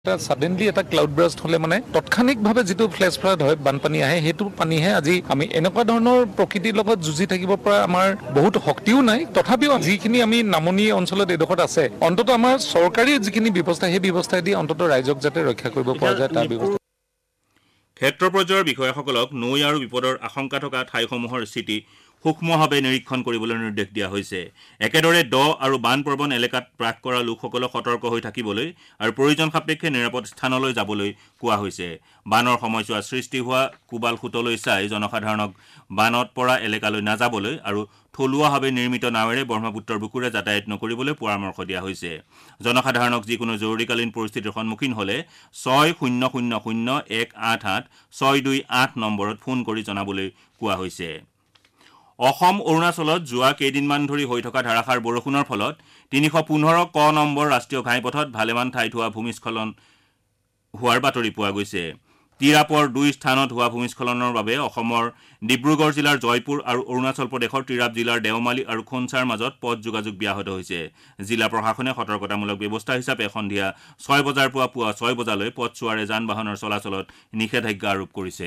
Suddenly এটা cloud burst হলে মানে তৎক্ষণিকভাৱে যেটো ফ্লেশ ফ্লাড হয় বানপানী আহে হেতু পানীহে আজি আমি এনেকুৱা ধৰণৰ প্ৰকৃতিৰ লগত যুজি থাকিব পৰা আমাৰ বহুত শক্তিও নাই তথাপিও যিখিনি আমি নামনি অঞ্চলত এডখত আছে অন্তত আমাৰ চৰকাৰী যিখিনি ব্যৱস্থা হে ব্যৱস্থা দি অন্তত ৰাইজক যাতে ৰক্ষা কৰিব পৰা যায় তাৰ ব্যৱস্থা ক্ষেত্ৰ পৰ্যায়ৰ বিষয়াসকলক নৈ আৰু বিপদৰ আশংকা থকা ঠাইসমূহৰ স্থিতি সূক্ষ্মভাৱে নিৰীক্ষণ কৰিবলৈ নিৰ্দেশ দিয়া হৈছে একেদৰে দ আৰু বান প্ৰবণ এলেকাত বাস কৰা লোকসকলক সতৰ্ক হৈ থাকিবলৈ আৰু প্ৰয়োজন সাপেক্ষে নিৰাপদ স্থানলৈ যাবলৈ কোৱা হৈছে বানৰ সময়ছোৱা সৃষ্টি হোৱা কুবাল খুটলৈ চাই জনসাধাৰণক বানত পৰা এলেকালৈ নাযাবলৈ আৰু থলুৱাভাৱে নিৰ্মিত নাৱেৰে ব্ৰহ্মপুত্ৰৰ বুকুৰে যাতায়াত নকৰিবলৈ পৰামৰ্শ দিয়া হৈছে জনসাধাৰণক যিকোনো জৰুৰীকালীন পৰিস্থিতিৰ সন্মুখীন হলে 60000188 নম্বৰত ফোন কৰি জনাবলৈ কোৱা হৈছে অসম অৰুণাচলত যোৱা কেইদিনমান ধৰি হৈ থকা ধাৰাসাৰ বৰষুণৰ ফলত 315 ক নম্বৰ ৰাষ্ট্ৰীয় ঘাইপথত ভালেমান ঠাইত হোৱা ভূমিস্খলন হোৱাৰ বাতৰি পোৱা গৈছে তিৰাপৰ 2 স্থানত হোৱা ভূমিস্খলনৰ বাবে অসমৰ ডিব্ৰুগড় জিলাৰ জয়পুৰ আৰু অৰুণাচল প্ৰদেশৰ তিৰাপ জিলাৰ দেওমালী আৰু খনচাৰ মাজত পথ যোগাযোগ ব্যাহত হৈছে জিলা প্ৰশাসনে সতৰ্কতামূলক ব্যৱস্থা হিচাপে সন্ধিয়া 6 বজাৰ পৰা পুৱা 6 বজালৈ পথছোৱাৰে যান-বাহনৰ চলাচলত নিষেধাজ্ঞা আৰোপ কৰিছে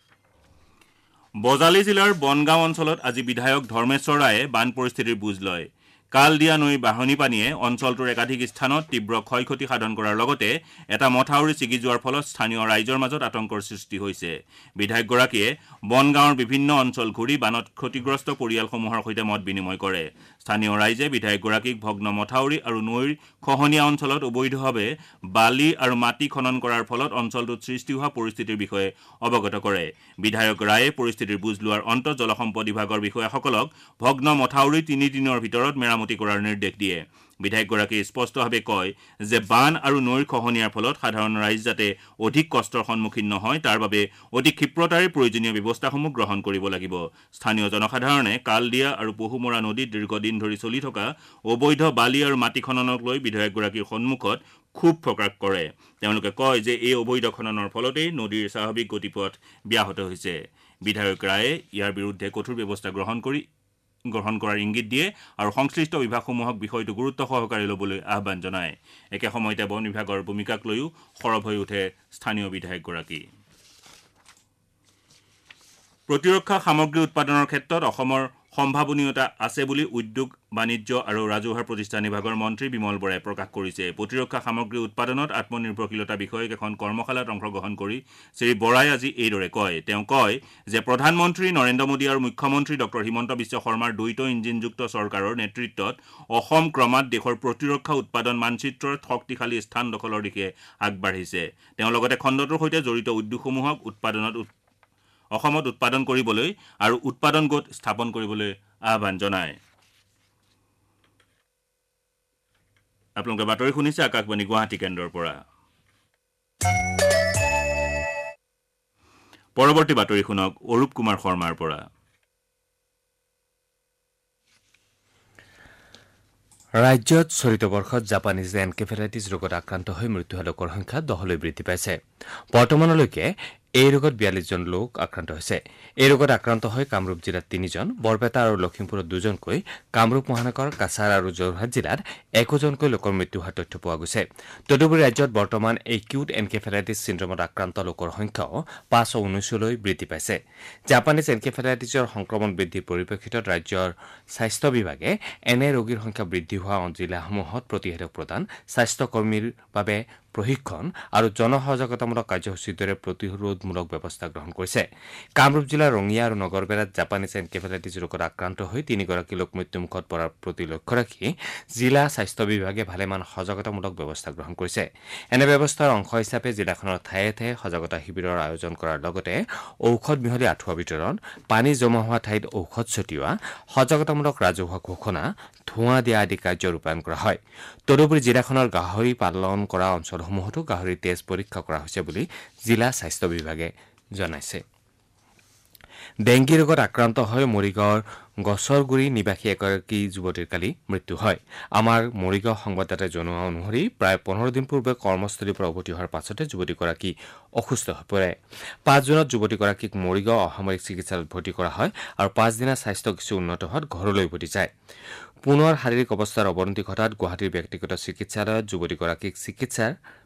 বজালী জিলাৰ বনগাঁও অঞ্চলত আজি বিধায়ক ধৰ্মেশ্বৰ ৰায়ে বান পৰিস্থিতিৰ বুজ লয় কালদিয়া নৈৰ বাঢ়নী পানীয়ে অঞ্চলটোৰ একাধিক স্থানত তীব্ৰ ক্ষয়ক্ষতি সাধন কৰাৰ লগতে এটা মথাউৰি ছিগি যোৱাৰ ফলত স্থানীয় ৰাইজৰ মাজত আতংকৰ সৃষ্টি হৈছে বিধায়কগৰাকীয়ে বনগাঁৱৰ বিভিন্ন অঞ্চল ঘূৰি বানত ক্ষতিগ্ৰস্ত পৰিয়ালসমূহৰ সৈতে মত বিনিময় কৰে স্থানীয় ৰাইজে বিধায়কগৰাকীক ভগ্ন মথাউৰি আৰু নৈৰ খহনীয়া অঞ্চলত অবৈধভাৱে বালি আৰু মাটি খনন কৰাৰ ফলত অঞ্চলটোত সৃষ্টি হোৱা পৰিস্থিতিৰ বিষয়ে অৱগত কৰে বিধায়ক ৰায়ে পৰিস্থিতিৰ বুজ লোৱাৰ অন্তত জলসম্পদ বিভাগৰ বিষয়াসকলক ভগ্ন মথাউৰি 3 দিনৰ ভিতৰত মেৰামতি কৰাৰ নিৰ্দেশ দিয়ে বিধায়কগৰাকীয়ে স্পষ্টভাৱে কয় যে বান আৰু নৈৰ খহনীয়াৰ ফলত সাধাৰণ ৰাইজ যাতে অধিক কষ্টৰ সন্মুখীন নহয় তাৰ বাবে অতি ক্ষিপ্ৰতাৰে প্ৰয়োজনীয় ব্যৱস্থাসমূহ গ্ৰহণ কৰিব লাগিব স্থানীয় জনসাধাৰণে কালদিয়া আৰু পহুমৰা নদীত দীৰ্ঘদিন ধৰি চলি থকা অবৈধ বালি আৰু মাটি খননক লৈ বিধায়কগৰাকীৰ সন্মুখত খুব প্ৰকাশ কৰে তেওঁলোকে কয় যে এই অবৈধ খননৰ ফলতেই নদীৰ স্বাভাৱিক গতিপথ ব্যাহত হৈছে বিধায়ক ৰায়ে ইয়াৰ বিৰুদ্ধে কঠোৰ ব্যৱস্থা গ্ৰহণ কৰাৰ ইংগিত দিয়ে আৰু সংশ্লিষ্ট বিভাগসমূহক বিষয়টো গুৰুত্ব সহকাৰে ল'বলৈ আহ্বান জনায় একে সময়তে বন বিভাগৰ ভূমিকাক লৈও সৰব হৈ উঠে স্থানীয় বিধায়কগৰাকী প্ৰতিৰক্ষা সামগ্ৰী উৎপাদনৰ ক্ষেত্ৰত অসমৰ সম্ভাৱনীয়তা আছে বুলি উদ্যোগ বাণিজ্য আৰু ৰাজহুৱা প্ৰতিষ্ঠান বিভাগৰ মন্ত্ৰী বিমল বৰাই প্ৰকাশ কৰিছে প্ৰতিৰক্ষা সামগ্ৰী উৎপাদনত আত্মনিৰ্ভৰশীলতা বিষয়ক এখন কৰ্মশালাত অংশগ্ৰহণ কৰি শ্ৰী বৰাই আজি এইদৰে কয় তেওঁ কয় যে প্ৰধানমন্ত্ৰী নৰেন্দ্ৰ মোদী আৰু মুখ্যমন্ত্ৰী ডক্টৰ হিমন্ত বিশ্ব শৰ্মাৰ দ্বৈত ইঞ্জিনযুক্ত চৰকাৰৰ নেতৃত্বত অসম ক্ৰমাৎ দেশৰ প্ৰতিৰক্ষা উৎপাদন মানচিত্ৰৰ শক্তিশালী স্থান দখলৰ দিশে আগবাঢ়িছে তেওঁ লগতে খণ্ডটোৰ সৈতে জড়িত উদ্যোগসমূহক অসমত উৎপাদন কৰিবলৈ আৰু উৎপাদন গোট স্থাপন কৰিবলৈ আহ্বান জনায় আপোনালোকে বাতৰি শুনিছে আকাশবাণী গুৱাহাটী কেন্দ্ৰৰ পৰা পৰৱৰ্তী বাতৰি শুনক অৰূপ কুমাৰ শৰ্মাৰ পৰা ৰাজ্যত চলিত বৰ্ষত জাপানীজ এনকেফেলাইটিছ ৰোগত আক্ৰান্ত হৈ মৃত্যু হোৱা লোকৰ সংখ্যা 10লৈ বৃদ্ধি পাইছে বৰ্তমানলৈকে এই ৰোগত 42 জন লোক আক্ৰান্ত হৈছে এই ৰোগত আক্ৰান্ত হৈ কামৰূপ জিলাত 3 জন বৰপেটা আৰু লখিমপুৰত 2 জনকৈ কামৰূপ মহানগৰ কাছাৰ আৰু যোৰহাট জিলাত 1 জনকৈ লোকৰ মৃত্যু হোৱাৰ তথ্য পোৱা গৈছে তদুপৰি ৰাজ্যত বৰ্তমান একিউট এনকেফেলাইটিছ চিণ্ড্ৰমত আক্ৰান্ত লোকৰ সংখ্যাও 519লৈ বৃদ্ধি পাইছে জাপানীজ এনকেফেলাইটিছৰ সংক্ৰমণ বৃদ্ধিৰ পৰিপ্ৰেক্ষিতত ৰাজ্যৰ স্বাস্থ্য বিভাগে এনে ৰোগীৰ সংখ্যা বৃদ্ধি হোৱা জিলাসমূহত প্ৰতিষেধক প্ৰদান স্বাস্থ্যকৰ্মীৰ বাবে প্ৰশিক্ষণ আৰু জনসহযোগিতামূলক কাৰ্যসূচীৰ দৰে প্ৰতিৰোধমূলক ব্যৱস্থা গ্ৰহণ কৰিছে কামৰূপ জিলাৰ ৰঙিয়া আৰু নগৰবেৰাত জাপানীজ এনকেফেলাইটিছ ৰোগত আক্ৰান্ত হৈ 3 গৰাকী লোক মৃত্যুমুখত পৰাৰ প্ৰতি লক্ষ্য ৰাখি জিলা স্বাস্থ্য বিভাগে ভালেমান সজাগতামূলক ব্যৱস্থা গ্ৰহণ কৰিছে এনে ব্যৱস্থাৰ অংশ হিচাপে জিলাখনৰ ঠায়ে ঠায়ে সজাগতা শিবিৰৰ আয়োজন কৰাৰ লগতে ঔষধ মিহলি আঁঠুৱা বিতৰণ পানী জমা হোৱা ঠাইত ঔষধ ছটিওৱা সজাগতামূলক ৰাজহুৱা ঘোষণা ধোঁৱা দিয়া আদি কাৰ্য ৰূপায়ণ কৰা হয় তদুপৰি জিলাখনৰ গাহৰি পালন কৰা অঞ্চলসমূহতো গাহৰিৰ তেজ পৰীক্ষা কৰা হৈছে বুলি জিলা স্বাস্থ্য বিভাগে জনাইছে ডেংগি ৰোগত আক্ৰান্ত হৈ মৰিগাঁৱৰ গছৰগুৰি নিবাসী এগৰাকী যুৱতীৰ কালি মৃত্যু হয় আমাৰ মৰিগাঁও সংবাদদাতাই জনোৱা অনুসৰি প্ৰায় 15 দিন পূৰ্বে কৰ্মস্থলীৰ পৰা উভতি অহাৰ পাছতে যুৱতীগৰাকী অসুস্থ হৈ পৰে 5 জুনত যুৱতীগৰাকীক মৰিগাঁও অসামৰিক চিকিৎসালয়ত ভৰ্তি কৰা হয় আৰু 5 দিনা স্বাস্থ্য কিছু উন্নত হোৱাত ঘৰলৈ উভতি যায় পুনৰ শাৰীৰিক অৱস্থাৰ অৱনতি ঘটাত গুৱাহাটীৰ ব্যক্তিগত চিকিৎসালয়ত যুৱতীগৰাকীক চিকিৎসাৰ